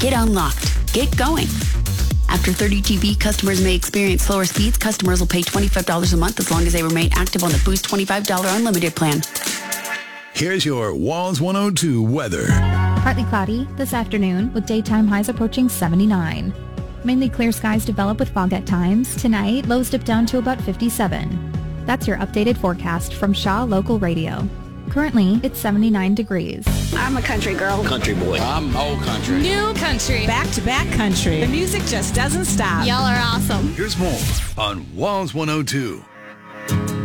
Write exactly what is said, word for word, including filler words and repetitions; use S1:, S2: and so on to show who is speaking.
S1: Get unlocked. Get going. After thirty G B, customers may experience slower speeds. Customers will pay twenty-five dollars a month as long as they remain active on the Boost twenty-five dollars unlimited plan.
S2: Here's your Walls one oh two weather.
S3: Partly cloudy this afternoon with daytime highs approaching seventy-nine. Mainly clear skies develop with fog at times. Tonight, lows dip down to about fifty-seven. That's your updated forecast from Shaw Local Radio. Currently, it's seventy-nine degrees.
S4: I'm a country girl.
S5: Country boy.
S6: I'm old country.
S7: New country.
S8: Back-to-back country. The music just doesn't stop.
S7: Y'all are awesome.
S2: Here's more on Walls one oh two.